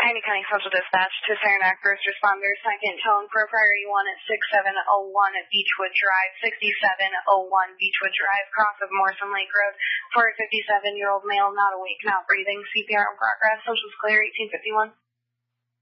Henry County Central Dispatch to Saranac First Responders, second tone for priority 1 at 6701 at Beechwood Drive, 6701 Beechwood Drive, cross of Morrison Lake Road, for a 57-year-old male not awake, not breathing, CPR in progress, social clear, 1851.